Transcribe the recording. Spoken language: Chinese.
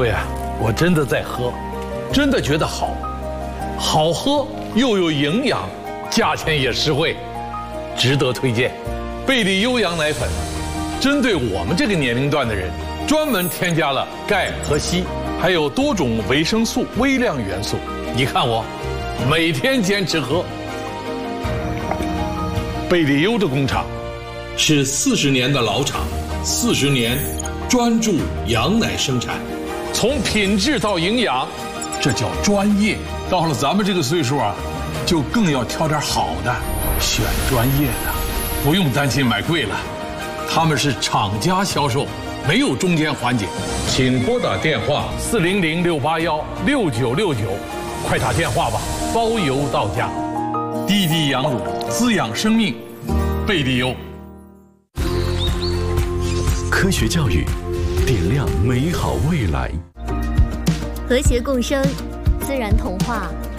对呀，我真的在喝，真的觉得好，好喝又有营养，价钱也实惠，值得推荐。贝利优羊奶粉，针对我们这个年龄段的人，专门添加了钙和硒，还有多种维生素、微量元素。你看我，每天坚持喝。贝利优的工厂是40年的老厂，40年专注羊奶生产，从品质到营养，这叫专业。到了咱们这个岁数啊，就更要挑点好的，选专业的，不用担心买贵了。他们是厂家销售，没有中间环节。请拨打电话400-681-6969，快打电话吧，包邮到家。滴滴羊乳，滋养生命，贝利优。 科学教育，点亮美好未来。 和谐共生，自然童话